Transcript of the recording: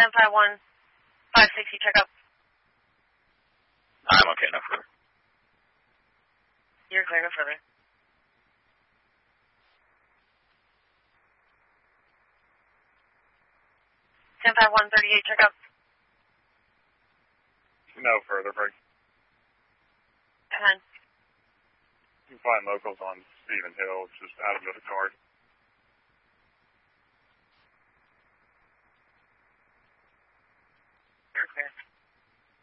1051, 560, check up. I'm okay, no further. You're clear, no further. Ten 5138, check up. No further, break. 10. You can find locals on Stephen Hill, just out of the card.